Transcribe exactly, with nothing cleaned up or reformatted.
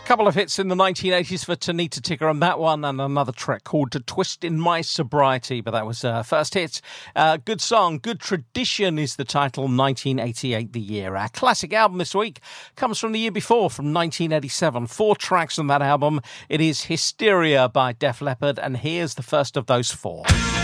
Couple of hits in the nineteen eighties for Tanita Tigger on that one, and another track called To Twist in My Sobriety, but that was uh, first hit. Uh, good song, Good Tradition is the title, nineteen eighty-eight the year. Our classic album this week comes from the year before, from nineteen eighty-seven. Four tracks on that album. It is Hysteria by Def Leppard, and here's the first of those four.